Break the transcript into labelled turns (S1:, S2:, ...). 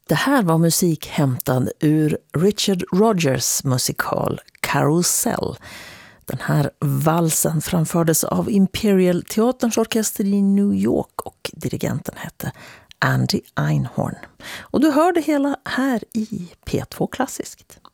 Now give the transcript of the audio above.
S1: Det här var musik hämtad ur Richard Rodgers musikal Carousel. Den här valsen framfördes av Imperial Teaterns orkester i New York och dirigenten hette Andy Einhorn. Och du hörde hela här i P2 Klassiskt.